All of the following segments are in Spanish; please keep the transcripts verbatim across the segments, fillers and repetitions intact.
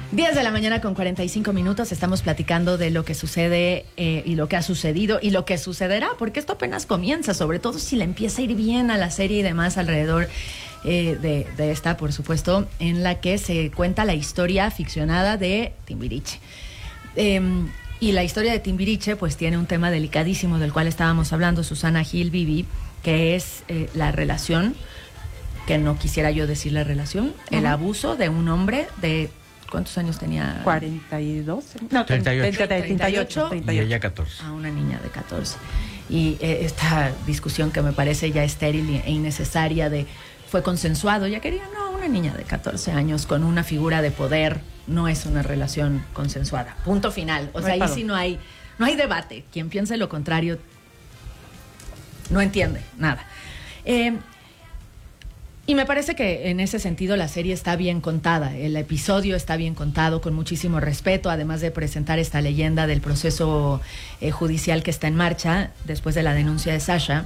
diez de la mañana con cuarenta y cinco minutos. Estamos platicando de lo que sucede eh, y lo que ha sucedido y lo que sucederá, porque esto apenas comienza, sobre todo si le empieza a ir bien a la serie y demás alrededor eh, de, de esta, por supuesto, en la que se cuenta la historia ficcionada de Timbiriche. Eh, y la historia de Timbiriche pues tiene un tema delicadísimo del cual estábamos hablando Susana Gil Vivi, que es eh, la relación, que no quisiera yo decir la relación, uh-huh. el abuso de un hombre de... ¿Cuántos años tenía? cuarenta y dos. No, treinta y ocho. treinta y ocho. Y ella catorce. A una niña de catorce. Y eh, esta discusión que me parece ya estéril e innecesaria de fue consensuado, ya quería, no, una niña de catorce años con una figura de poder no es una relación consensuada. Punto final. O sea, ahí sí no hay, no hay debate. Quien piense lo contrario no entiende nada. Eh, Y me parece que en ese sentido la serie está bien contada, el episodio está bien contado, con muchísimo respeto, además de presentar esta leyenda del proceso eh, judicial que está en marcha después de la denuncia de Sasha.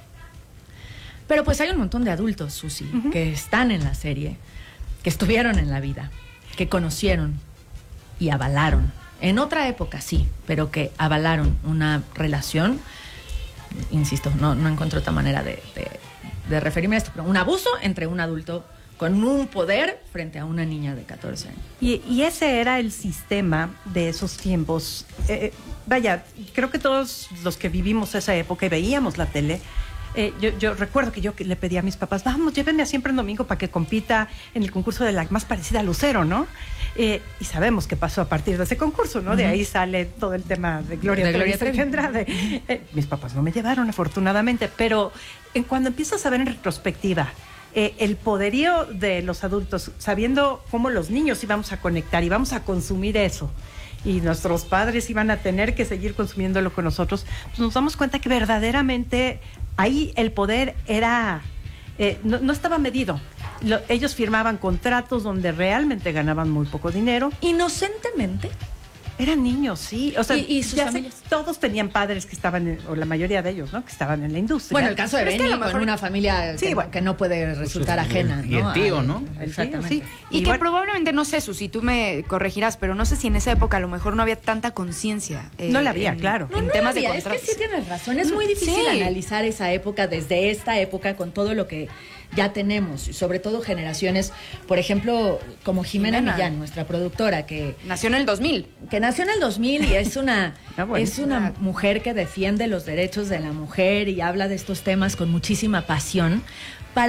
Pero pues hay un montón de adultos, Susi, uh-huh. que están en la serie, que estuvieron en la vida, que conocieron y avalaron. En otra época sí, pero que avalaron una relación, insisto, no, no encuentro otra manera de... de de referirme a esto, pero un abuso entre un adulto con un poder frente a una niña de catorce años. Y, y ese era el sistema de esos tiempos. Eh, vaya, creo que todos los que vivimos esa época y veíamos la tele, eh, yo, yo recuerdo que yo le pedí a mis papás, vamos, llévenme a Siempre en Domingo para que compita en el concurso de la más parecida a Lucero, ¿no? Eh, y sabemos qué pasó a partir de ese concurso, ¿no? Uh-huh. De ahí sale todo el tema de Gloria, de Gloria Trevi Andrade. Eh, mis papás no me llevaron, afortunadamente, pero en cuando empiezas a ver en retrospectiva eh, el poderío de los adultos, sabiendo cómo los niños íbamos a conectar y vamos a consumir eso, y nuestros padres iban a tener que seguir consumiéndolo con nosotros, pues nos damos cuenta que verdaderamente ahí el poder era... Eh, no, no estaba medido. Lo, ellos firmaban contratos donde realmente ganaban muy poco dinero. Inocentemente. Eran niños, sí. O sea, y, y sus familias. Sé, todos tenían padres que estaban, en, o la mayoría de ellos, ¿no? Que estaban en la industria. Bueno, el caso de Benny, mejor... con una familia sí, que, bueno. que no puede resultar pues, ajena, ¿no? Y el tío, ¿no? Exactamente. Sí. Y, y que bueno, probablemente, no sé, Susi, tú me corregirás, pero no sé si en esa época a lo mejor no había tanta conciencia. Eh, no la había, en, claro. No, en no temas había, de contratos. Es que sí tienes razón. Es muy difícil sí. analizar esa época desde esta época con todo lo que ya tenemos, sobre todo generaciones, por ejemplo, como Jimena, Jimena Millán, nuestra productora, que nació en el dos mil. Que nació en el dos mil y es una, ah, bueno, es una mujer que defiende los derechos de la mujer y habla de estos temas con muchísima pasión.